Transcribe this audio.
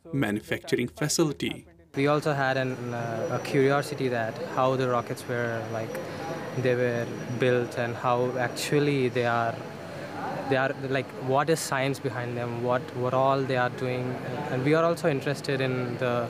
manufacturing facility. We also had a curiosity that how the rockets were they were built and how actually they are like what is science behind them, what all they are doing, and we are also interested in the